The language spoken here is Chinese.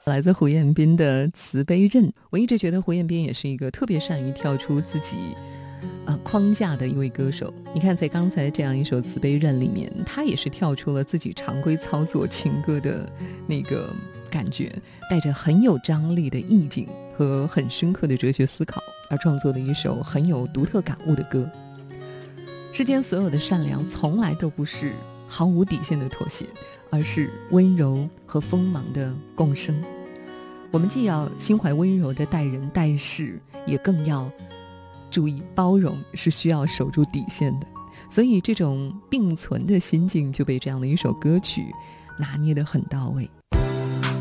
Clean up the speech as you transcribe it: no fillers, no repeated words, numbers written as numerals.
来自胡彦斌的慈悲刃。我一直觉得胡彦斌也是一个特别善于跳出自己框架的一位歌手。你看在刚才这样一首慈悲刃里面，他也是跳出了自己常规操作情歌的那个感觉，带着很有张力的意境和很深刻的哲学思考，而创作的一首很有独特感悟的歌。世间所有的善良从来都不是毫无底线的妥协，而是温柔和锋芒的共生。我们既要心怀温柔的待人待事，也更要注意包容，是需要守住底线的。所以这种并存的心境就被这样的一首歌曲拿捏得很到位。